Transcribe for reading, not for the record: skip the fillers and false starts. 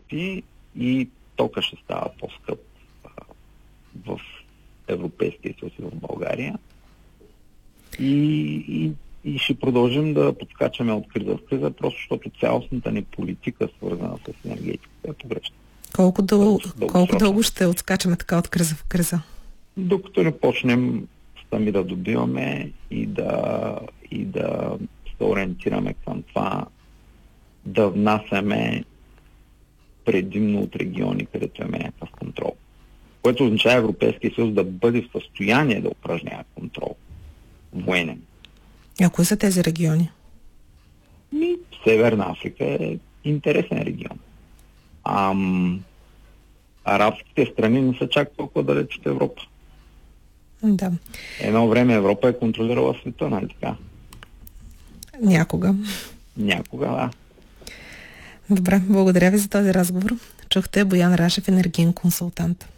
продукти и тока ще става по-скъп в Европейския съюз и в България. И ще продължим да подскачаме от криза в криза, просто защото цялостната ни политика, свързана с енергетиката, е погрешна. Колко дълго ще отскачаме така от криза в криза? Докато не почнем сами да добиваме и да се ориентираме към това да внасяме предимно от региони, където имаме някакъв контрол. Което означава Европейския съюз да бъде в състояние да упражнява контрол. Военен. А кои са тези региони? Северна Африка е интересен регион. Арабските страни не са чак толкова далеч от Европа. Да. Едно време Европа е контролирала света, нали така? Някога, да. Добре, благодаря ви за този разговор. Чухте Боян Рашев, енергиен консултант.